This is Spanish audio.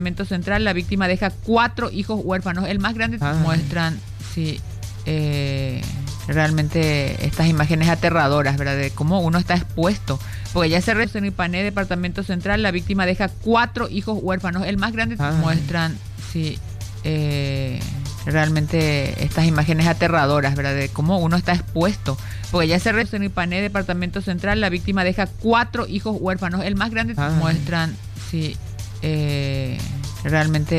departamento central, la víctima deja 4 hijos huérfanos. El más grande muestran, sí, realmente estas imágenes aterradoras, ¿verdad? De cómo uno está expuesto. Porque ya se en Ipané, departamento central, la víctima deja 4 hijos huérfanos. El más grande muestran, sí, realmente estas imágenes aterradoras, ¿verdad? De cómo uno está expuesto. Porque ya se en Ipané, departamento central, la víctima deja 4 hijos huérfanos. El más grande muestran, sí, realmente